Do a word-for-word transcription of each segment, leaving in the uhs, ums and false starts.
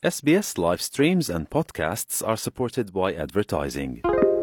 S B S live streams and podcasts are supported by advertising.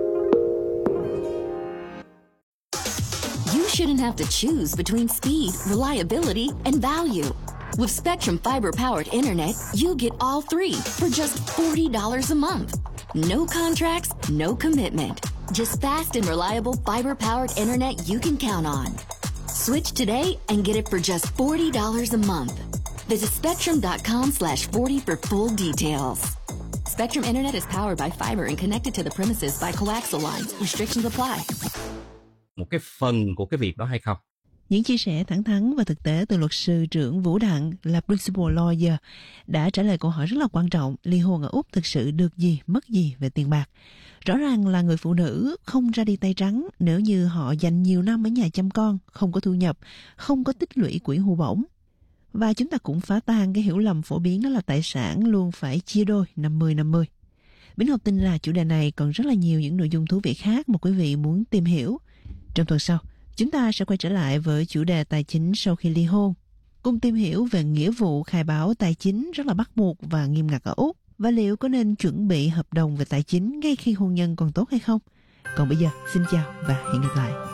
You shouldn't have to choose between speed, reliability, and value. With Spectrum Fiber-powered internet, you get all three for just forty dollars a month. No contracts, no commitment. Just fast and reliable fiber-powered internet you can count on. Switch today and get it for just forty dollars a month. Visit spectrum.com slash 40 for full details. Spectrum Internet is powered by fiber and connected to the premises by coaxial lines. Restrictions apply. Một cái phần của cái việc đó hay không? Những chia sẻ thẳng thắn và thực tế từ luật sư trưởng Vũ Đặng là Principal Lawyer đã trả lời câu hỏi rất là quan trọng: ly hôn ở Úc thực sự được gì, mất gì về tiền bạc. Rõ ràng là người phụ nữ không ra đi tay trắng nếu như họ dành nhiều năm ở nhà chăm con, không có thu nhập, không có tích lũy quỹ hưu bổng. Và chúng ta cũng phá tan cái hiểu lầm phổ biến đó là tài sản luôn phải chia đôi năm mươi năm mươi. Bính Ngọc tin là chủ đề này còn rất là nhiều những nội dung thú vị khác mà quý vị muốn tìm hiểu. Trong tuần sau, chúng ta sẽ quay trở lại với chủ đề tài chính sau khi ly hôn, cùng tìm hiểu về nghĩa vụ khai báo tài chính rất là bắt buộc và nghiêm ngặt ở Úc, và liệu có nên chuẩn bị hợp đồng về tài chính ngay khi hôn nhân còn tốt hay không. Còn bây giờ, xin chào và hẹn gặp lại.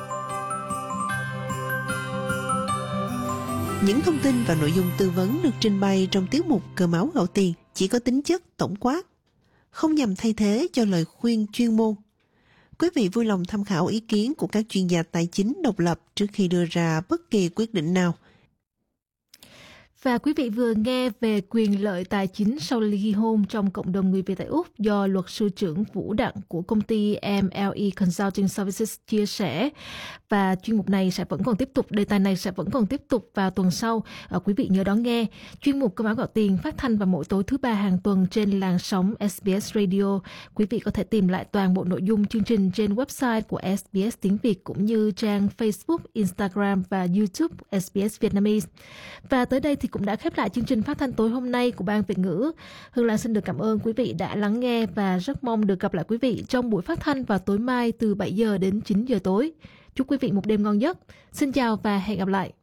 Những thông tin và nội dung tư vấn được trình bày trong tiết mục Cơm Áo Gạo Tiền chỉ có tính chất tổng quát, không nhằm thay thế cho lời khuyên chuyên môn. Quý vị vui lòng tham khảo ý kiến của các chuyên gia tài chính độc lập trước khi đưa ra bất kỳ quyết định nào. Và quý vị vừa nghe về quyền lợi tài chính sau ly hôn trong cộng đồng người Việt tại Úc do luật sư trưởng Vũ Đặng của công ty em lờ e Consulting Services chia sẻ. Và chuyên mục này sẽ vẫn còn tiếp tục, đề tài này sẽ vẫn còn tiếp tục vào tuần sau. À, quý vị nhớ đón nghe. Chuyên mục Cơm Áo Gạo Tiền phát thanh vào mỗi tối thứ ba hàng tuần trên làn sóng ét bê ét Radio. Quý vị có thể tìm lại toàn bộ nội dung chương trình trên website của ét bê ét tiếng Việt cũng như trang Facebook, Instagram và YouTube ét bê ét Vietnamese. Và tới đây thì cũng đã khép lại chương trình phát thanh tối hôm nay của Ban Việt ngữ. Hương Lan xin được cảm ơn quý vị đã lắng nghe và rất mong được gặp lại quý vị trong buổi phát thanh vào tối mai từ bảy giờ đến chín giờ tối. Chúc quý vị một đêm ngon giấc. Xin chào và hẹn gặp lại.